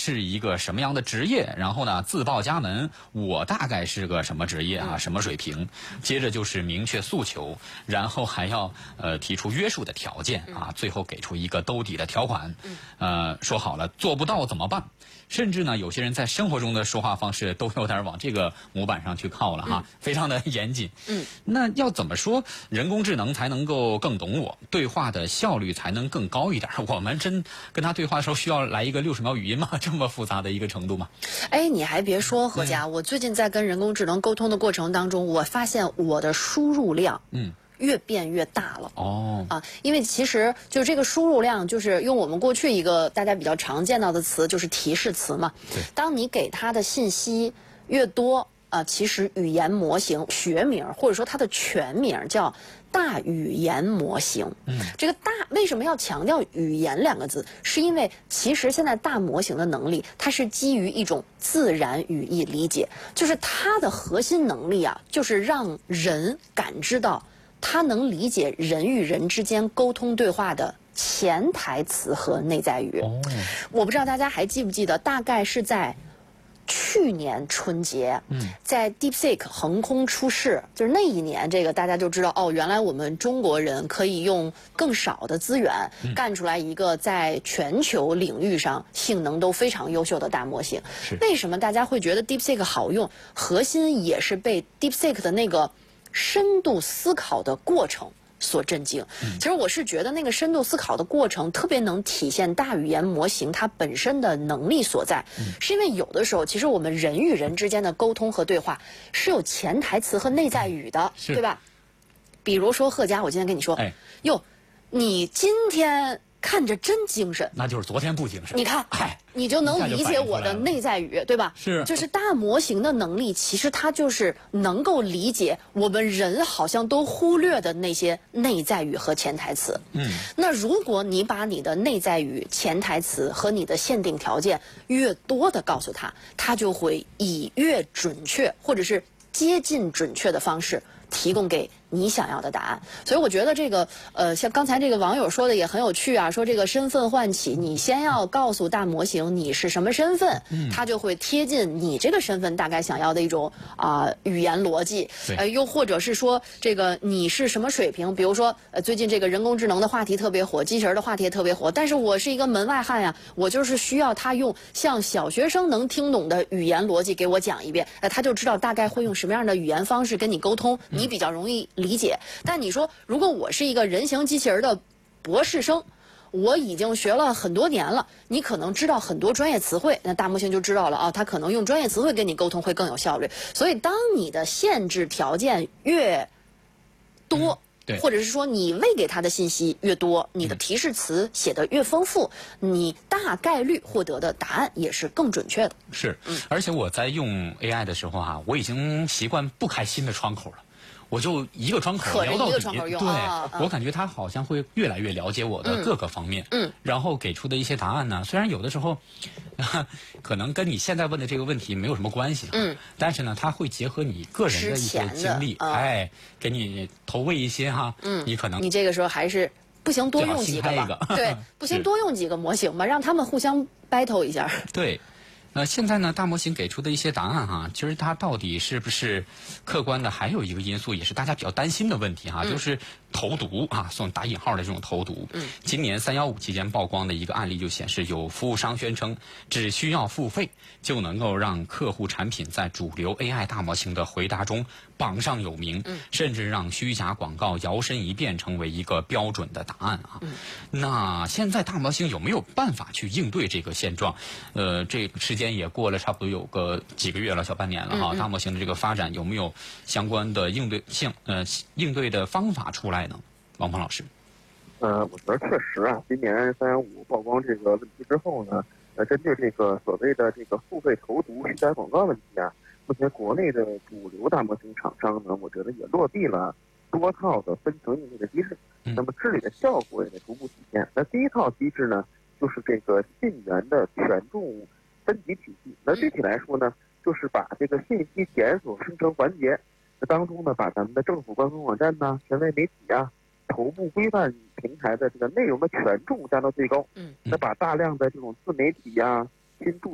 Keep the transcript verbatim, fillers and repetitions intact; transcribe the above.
是一个什么样的职业，然后呢自报家门，我大概是个什么职业啊，什么水平，接着就是明确诉求，然后还要呃提出约束的条件啊，最后给出一个兜底的条款，呃说好了做不到怎么办？甚至呢，有些人在生活中的说话方式都有点往这个模板上去靠了哈，嗯、非常的严谨。嗯，那要怎么说人工智能才能够更懂我，对话的效率才能更高一点？我们真跟他对话的时候需要来一个六十秒语音吗？这么复杂的一个程度吗？ 哎，你还别说，何家，嗯、我最近在跟人工智能沟通的过程当中，我发现我的输入量，嗯。越变越大了哦啊，因为其实就这个输入量，就是用我们过去一个大家比较常见到的词，就是提示词嘛。对，当你给它的信息越多啊，其实语言模型学名或者说它的全名叫大语言模型。嗯，这个大为什么要强调语言两个字？是因为其实现在大模型的能力，它是基于一种自然语义理解，就是它的核心能力啊，就是让人感知到。他能理解人与人之间沟通对话的潜台词和内在语。哦，我不知道大家还记不记得，大概是在去年春节，嗯，在 DeepSeek 横空出世，就是那一年，这个大家就知道哦，原来我们中国人可以用更少的资源干出来一个在全球领域上性能都非常优秀的大模型。为什么大家会觉得 DeepSeek 好用？核心也是被 DeepSeek 的那个深度思考的过程所震惊。其实我是觉得那个深度思考的过程特别能体现大语言模型它本身的能力所在，是因为有的时候其实我们人与人之间的沟通和对话是有潜台词和内在语的，对吧？比如说贺佳，我今天跟你说，哎，哟，你今天看着真精神， 那就是昨天不精神。 你看，哎，你就能理解我的内在语，对吧？ 是， 就是大模型的能力，其实它就是能够理解我们人好像都忽略的那些内在语和潜台词。嗯，那如果你把你的内在语、潜台词和你的限定条件越多的告诉他，他就会以越准确或者是接近准确的方式提供给你想要的答案。所以我觉得这个呃，像刚才这个网友说的也很有趣啊，说这个身份唤起，你先要告诉大模型你是什么身份，嗯、它就会贴近你这个身份大概想要的一种啊、呃、语言逻辑。呃，又或者是说这个你是什么水平，比如说呃最近这个人工智能的话题特别火，机器人的话题也特别火，但是我是一个门外汉呀，我就是需要他用像小学生能听懂的语言逻辑给我讲一遍，呃，他就知道大概会用什么样的语言方式跟你沟通，你比较容易理解。但你说，如果我是一个人形机器人的博士生，我已经学了很多年了，你可能知道很多专业词汇，那大模型就知道了啊，它可能用专业词汇跟你沟通会更有效率。所以，当你的限制条件越多，嗯对， 或者是说你喂给他的信息越多，你的提示词写得越丰富，嗯、你大概率获得的答案也是更准确的。 是，嗯、而且我在用 A I 的时候啊，我已经习惯不开新的窗口了。我就一个窗口聊到底，对、啊啊、我感觉他好像会越来越了解我的各个方面，嗯，然后给出的一些答案呢，虽然有的时候可能跟你现在问的这个问题没有什么关系，嗯，但是呢，他会结合你个人的一些经历，啊、哎，给你投喂一些哈，嗯，你可能你这个时候还是不行，多用几个吧，个对，不行多用几个模型吧，让他们互相 battle 一下， 对。呃，现在呢，大模型给出的一些答案哈，其实它到底是不是客观的，还有一个因素也是大家比较担心的问题哈，嗯、就是投毒啊，送打引号的这种投毒。嗯，今年三幺五期间曝光的一个案例就显示，有服务商宣称只需要付费就能够让客户产品在主流 A I 大模型的回答中榜上有名，嗯、甚至让虚假广告摇身一变成为一个标准的答案啊。嗯、那现在大模型有没有办法去应对这个现状？呃，这个时间也过了差不多有个几个月了，小半年了哈。嗯嗯大模型的这个发展有没有相关的应对性呃应对的方法出来呢？王鹏老师。 呃，我觉得确实啊，今年三幺五曝光这个问题之后呢，呃，针对这个所谓的这个付费投毒虚假广告问题啊，目前国内的主流大模型厂商呢，我觉得也落地了多套的分层应对的机制，那么治理的效果也在逐步体现。那第一套机制呢，就是这个信源的权重分级体系。那具体来说呢，就是把这个信息检索生成环节那当中呢，把咱们的政府官方网站呐、权威媒体啊、头部规范平台的这个内容的权重加到最高。嗯，那把大量的这种自媒体呀、新注